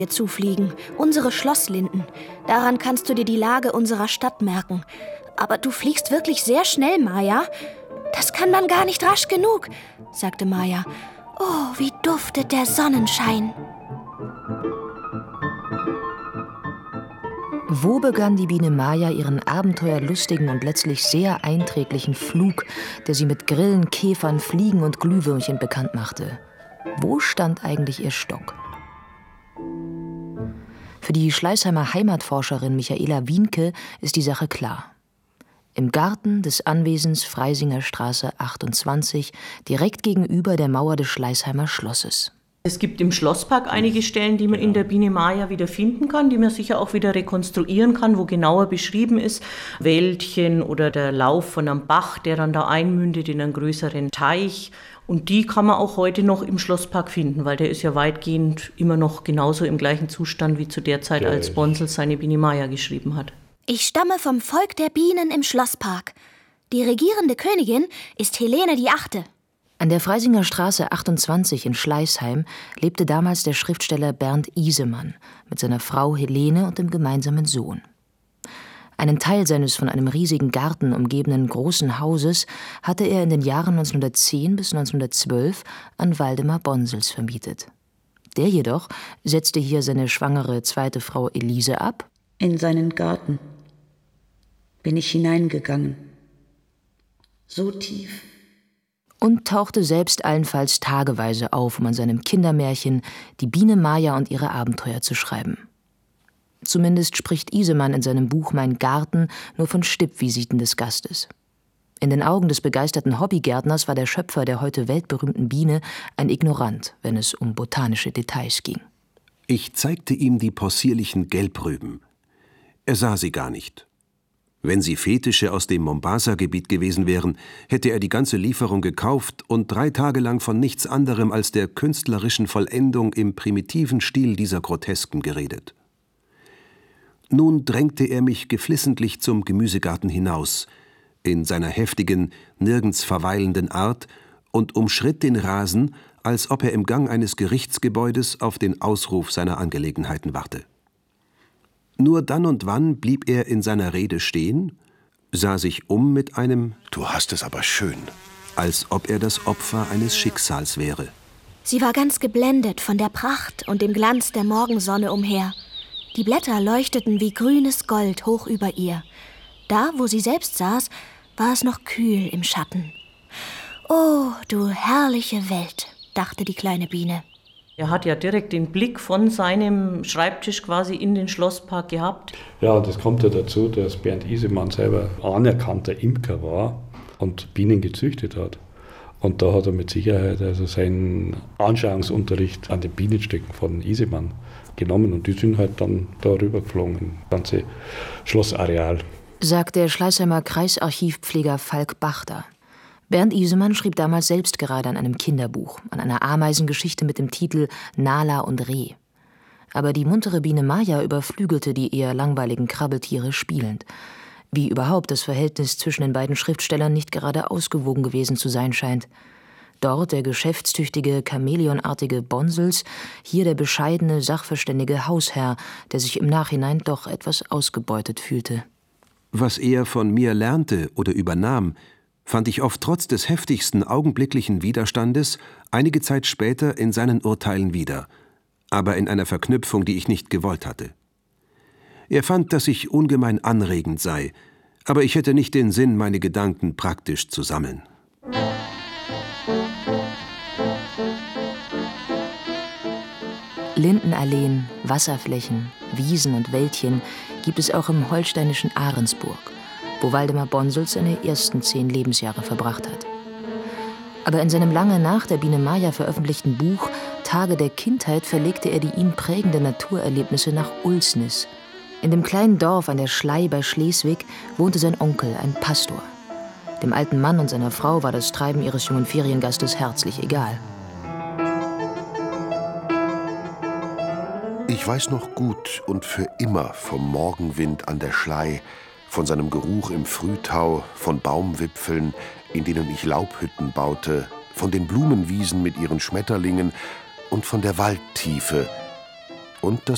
zufliegen, unsere Schlosslinden. Daran kannst du dir die Lage unserer Stadt merken. Aber du fliegst wirklich sehr schnell, Maja. Das kann man gar nicht rasch genug, sagte Maja. Oh, wie duftet der Sonnenschein. Wo begann die Biene Maja ihren abenteuerlustigen und letztlich sehr einträglichen Flug, der sie mit Grillen, Käfern, Fliegen und Glühwürmchen bekannt machte? Wo stand eigentlich ihr Stock? Für die Schleißheimer Heimatforscherin Michaela Wienke ist die Sache klar. Im Garten des Anwesens Freisinger Straße 28, direkt gegenüber der Mauer des Schleißheimer Schlosses. Es gibt im Schlosspark einige Stellen, die man in der Biene Maja wieder finden kann, die man sicher auch wieder rekonstruieren kann, wo genauer beschrieben ist, Wäldchen oder der Lauf von einem Bach, der dann da einmündet in einen größeren Teich. Und die kann man auch heute noch im Schlosspark finden, weil der ist ja weitgehend immer noch genauso im gleichen Zustand wie zu der Zeit, als Bonsels seine Biene Maja geschrieben hat. Ich stamme vom Volk der Bienen im Schlosspark. Die regierende Königin ist Helene die Achte. An der Freisinger Straße 28 in Schleißheim lebte damals der Schriftsteller Bernd Isemann mit seiner Frau Helene und dem gemeinsamen Sohn. Einen Teil seines von einem riesigen Garten umgebenen großen Hauses hatte er in den Jahren 1910 bis 1912 an Waldemar Bonsels vermietet. Der jedoch setzte hier seine schwangere zweite Frau Elise ab. In seinen Garten bin ich hineingegangen, so tief. Und tauchte selbst allenfalls tageweise auf, um an seinem Kindermärchen Die Biene Maja und ihre Abenteuer zu schreiben. Zumindest spricht Isemann in seinem Buch Mein Garten nur von Stippvisiten des Gastes. In den Augen des begeisterten Hobbygärtners war der Schöpfer der heute weltberühmten Biene ein Ignorant, wenn es um botanische Details ging. Ich zeigte ihm die possierlichen Gelbrüben. Er sah sie gar nicht. Wenn sie Fetische aus dem Mombasa-Gebiet gewesen wären, hätte er die ganze Lieferung gekauft und 3 Tage lang von nichts anderem als der künstlerischen Vollendung im primitiven Stil dieser Grotesken geredet. Nun drängte er mich geflissentlich zum Gemüsegarten hinaus, in seiner heftigen, nirgends verweilenden Art, und umschritt den Rasen, als ob er im Gang eines Gerichtsgebäudes auf den Ausruf seiner Angelegenheiten warte. Nur dann und wann blieb er in seiner Rede stehen, sah sich um mit einem »Du hast es aber schön«, als ob er das Opfer eines Schicksals wäre. Sie war ganz geblendet von der Pracht und dem Glanz der Morgensonne umher. Die Blätter leuchteten wie grünes Gold hoch über ihr. Da, wo sie selbst saß, war es noch kühl im Schatten. »Oh, du herrliche Welt«, dachte die kleine Biene. Er hat ja direkt den Blick von seinem Schreibtisch quasi in den Schlosspark gehabt. Ja, das kommt ja dazu, dass Bernd Isemann selber anerkannter Imker war und Bienen gezüchtet hat. Und da hat er mit Sicherheit also seinen Anschauungsunterricht an den Bienenstöcken von Isemann genommen. Und die sind halt dann da rübergeflogen, im ganze Schlossareal. Sagt der Schleißheimer Kreisarchivpfleger Falk Bachter. Bernd Isemann schrieb damals selbst gerade an einem Kinderbuch, an einer Ameisengeschichte mit dem Titel Nala und Reh. Aber die muntere Biene Maja überflügelte die eher langweiligen Krabbeltiere spielend. Wie überhaupt das Verhältnis zwischen den beiden Schriftstellern nicht gerade ausgewogen gewesen zu sein scheint. Dort der geschäftstüchtige, chamäleonartige Bonsels, hier der bescheidene, sachverständige Hausherr, der sich im Nachhinein doch etwas ausgebeutet fühlte. Was er von mir lernte oder übernahm, fand ich oft trotz des heftigsten augenblicklichen Widerstandes einige Zeit später in seinen Urteilen wieder, aber in einer Verknüpfung, die ich nicht gewollt hatte. Er fand, dass ich ungemein anregend sei, aber ich hätte nicht den Sinn, meine Gedanken praktisch zu sammeln. Lindenalleen, Wasserflächen, Wiesen und Wäldchen gibt es auch im holsteinischen Ahrensburg, wo Waldemar Bonsels seine ersten 10 Lebensjahre verbracht hat. Aber in seinem lange nach der Biene Maja veröffentlichten Buch Tage der Kindheit verlegte er die ihn prägenden Naturerlebnisse nach Ulsnis. In dem kleinen Dorf an der Schlei bei Schleswig wohnte sein Onkel, ein Pastor. Dem alten Mann und seiner Frau war das Treiben ihres jungen Feriengastes herzlich egal. Ich weiß noch gut und für immer vom Morgenwind an der Schlei, von seinem Geruch im Frühtau, von Baumwipfeln, in denen ich Laubhütten baute, von den Blumenwiesen mit ihren Schmetterlingen und von der Waldtiefe und das